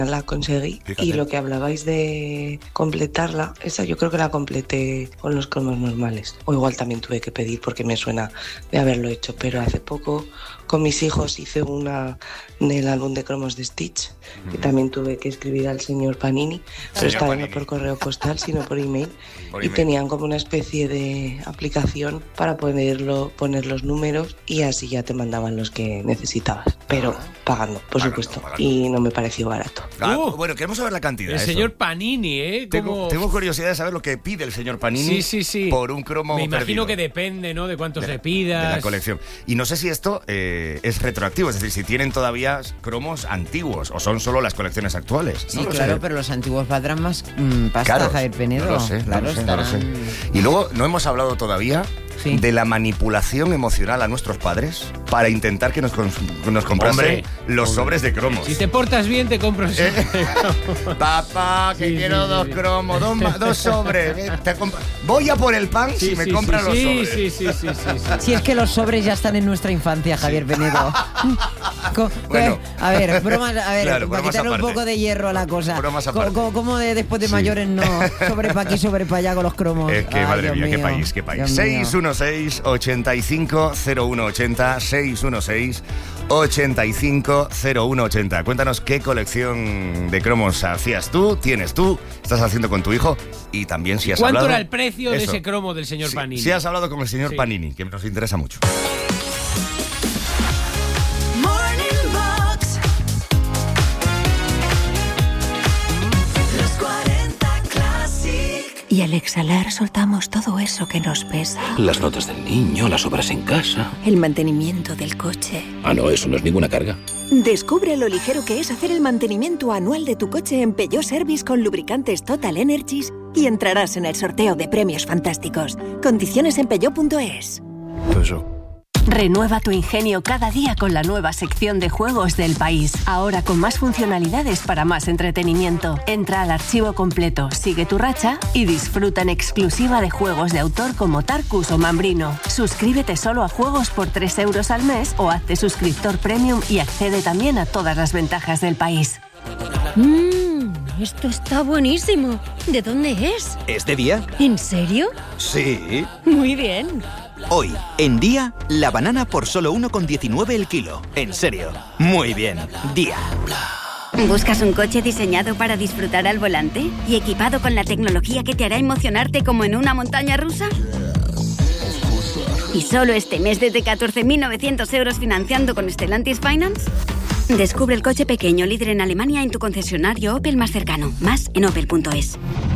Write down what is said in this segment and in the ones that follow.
La conseguí. Fíjate. Y lo que hablabais de completarla, esa yo creo que la completé con los cromos normales. O igual también tuve que pedir porque me suena de haberlo hecho. Pero hace poco con mis hijos hice una del álbum de cromos de Stitch. Y también tuve que escribir al señor Panini. Pero esta vez no por correo postal, sino por email. Y tenían como una especie de aplicación para poner los números y así ya te mandaban los que necesitabas. Pero pagando, por supuesto. Y no me pareció barato. Bueno, queremos saber la cantidad. El señor Panini, ¿eh? Tengo curiosidad de saber lo que pide el señor Panini por un cromo Me imagino perdido. que depende, ¿no? De cuántos le pidas. De la colección. Y no sé si esto es retroactivo, es decir, si tienen todavía cromos antiguos o son solo las colecciones actuales. Sí, No lo claro, sé. pero los antiguos valdrán más pasta, Claro, Javier Penedo. no lo sé, claro, no lo sé, no lo sé. estarán- Y luego no hemos hablado todavía de la manipulación emocional a nuestros padres para intentar que nos comprasen Hombre, los sobres de cromos. Si te portas bien, te compro el sobre. Papá, que quiero dos cromos, dos sobres. Voy a por el pan si me compran los sobres. Sí. Si es que los sobres ya están en nuestra infancia, Javier Penedo. Bueno. A ver, bromas, Claro, para bromas quitarle un aparte. poco de hierro a la cosa. Bromas aparte. ¿Cómo de después de mayores no? Sobre para aquí, sobre para allá con los cromos. Es que, Ay, madre Dios mía, qué mío. país, qué país. Dios mío. 616-85-0180, 616-85-0180. Cuéntanos qué colección de cromos hacías tú, tienes tú, estás haciendo con tu hijo y también si has ¿Cuánto hablado... era el precio de Eso. ese cromo del señor Panini? Si has hablado con el señor Panini, que nos interesa mucho. Morning Box. Los 40 Classic. Y al exhalar soltamos todo eso que nos pesa. Las notas del niño, las obras en casa. El mantenimiento del coche. Ah, no, eso no es ninguna carga. Descubre lo ligero que es hacer el mantenimiento anual de tu coche en Peugeot Service con lubricantes Total Energies y entrarás en el sorteo de premios fantásticos. Condiciones en peugeot.es. Renueva tu ingenio cada día con la nueva sección de juegos del país. Ahora con más funcionalidades para más entretenimiento. Entra al archivo completo, sigue tu racha y disfruta en exclusiva de juegos de autor como Tarkus o Mambrino. Suscríbete solo a juegos por 3 euros al mes o hazte suscriptor premium y accede también a todas las ventajas del país. Esto está buenísimo. ¿De dónde es? ¿Es de Día? ¿En serio? Sí. Muy bien. Hoy, en Día, la banana por solo 1,19 el kilo. En serio. Muy bien. Día. ¿Buscas un coche diseñado para disfrutar al volante y equipado con la tecnología que te hará emocionarte como en una montaña rusa? ¿Y solo este mes desde 14.900 euros financiando con Stellantis Finance? Descubre el coche pequeño líder en Alemania en tu concesionario Opel más cercano. Más en opel.es.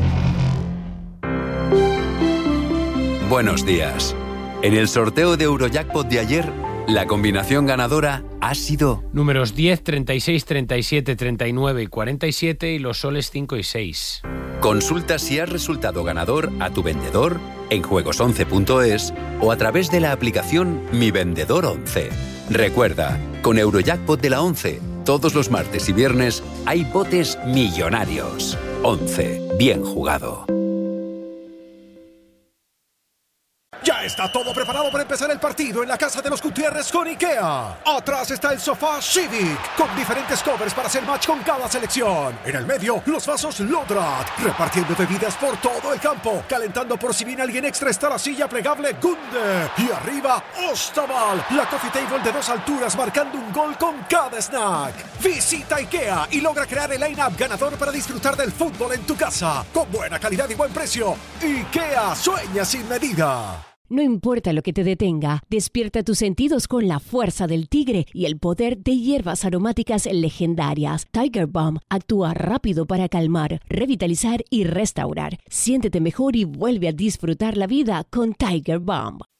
Buenos días. En el sorteo de Eurojackpot de ayer, la combinación ganadora ha sido... Números 10, 36, 37, 39 y 47 y los soles 5 y 6. Consulta si has resultado ganador a tu vendedor en juegos11.es o a través de la aplicación Mi Vendedor 11. Recuerda, con Eurojackpot de la 11, todos los martes y viernes hay botes millonarios. 11. Bien jugado. Ya está todo preparado para empezar el partido en la casa de los Gutiérrez con IKEA. Atrás está el sofá Civic, con diferentes covers para hacer match con cada selección. En el medio, los vasos Lodrat, repartiendo bebidas por todo el campo. Calentando por si viene alguien extra está la silla plegable Gunde. Y arriba, Ostaval, la coffee table de 2 alturas marcando un gol con cada snack. Visita IKEA y logra crear el line-up ganador para disfrutar del fútbol en tu casa. Con buena calidad y buen precio. IKEA, sueña sin medida. No importa lo que te detenga, despierta tus sentidos con la fuerza del tigre y el poder de hierbas aromáticas legendarias. Tiger Balm actúa rápido para calmar, revitalizar y restaurar. Siéntete mejor y vuelve a disfrutar la vida con Tiger Balm.